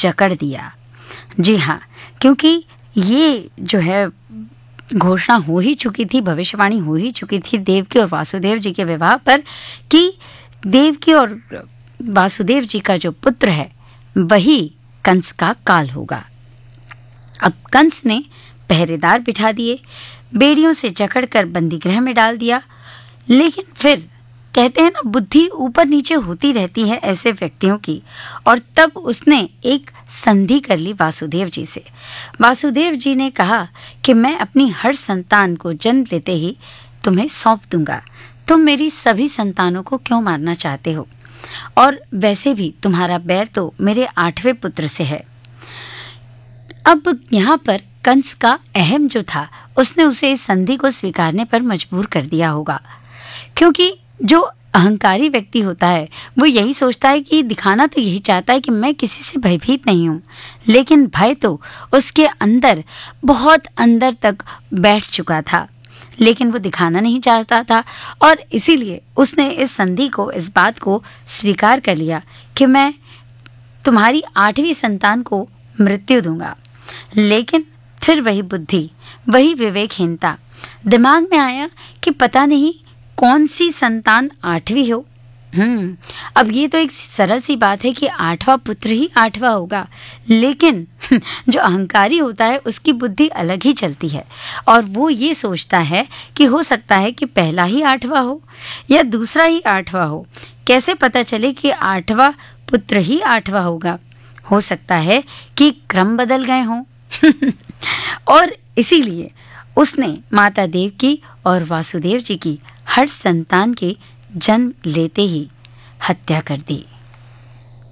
जकड़ दिया। जी हाँ, क्योंकि ये जो है घोषणा हो ही चुकी थी, भविष्यवाणी हो ही चुकी थी देवकी और वासुदेव जी के विवाह पर कि देवकी और वासुदेव जी का जो पुत्र है वही कंस का काल होगा। अब कंस ने पहरेदार बिठा दिए, बेड़ियों से जकड़कर बंदीगृह में डाल दिया। लेकिन फिर कहते हैं ना, बुद्धि ऊपर नीचे होती रहती है ऐसे व्यक्तियों की, और तब उसने एक संधि कर ली वासुदेव जी से। वासुदेव जी ने कहा कि मैं अपनी हर संतान को जन्म लेते ही तुम्हें सौंप दूंगा। तुम मेरी सभी संतानों को क्यों मारना चाहते हो? और वैसे भी तुम्हारा बैर तो मेरे 8वें पुत्र से है। अब यहाँ पर कंस का अहम जो था, उसने उसे इस संधि को स्वीकारने पर मजबूर कर दिया होगा, क्योंकि जो अहंकारी व्यक्ति होता है वो यही सोचता है कि दिखाना तो यही चाहता है कि मैं किसी से भयभीत नहीं हूँ, लेकिन भय तो उसके अंदर बहुत अंदर तक बैठ चुका था, लेकिन वो दिखाना नहीं चाहता था। और इसीलिए उसने इस संधि को, इस बात को स्वीकार कर लिया कि मैं तुम्हारी 8वीं संतान को मृत्यु दूंगा। लेकिन फिर वही बुद्धि, वही विवेकहीनता दिमाग में आया कि पता नहीं कौन सी संतान 8वीं हो। अब ये तो एक सरल सी बात है कि 8वां पुत्र ही 8वां होगा, लेकिन जो अहंकारी होता है उसकी बुद्धि अलग ही चलती है, और वो ये सोचता है कि हो सकता है कि पहला ही 8वां हो या दूसरा ही 8वां हो। कैसे पता चले कि 8वां पुत्र ही 8वां होगा? हो सकता है कि क्रम बदल गए हों। और इसीलिए उसने माता देवकी और वासुदेव जी की हर संतान के जन्म लेते ही हत्या कर दी।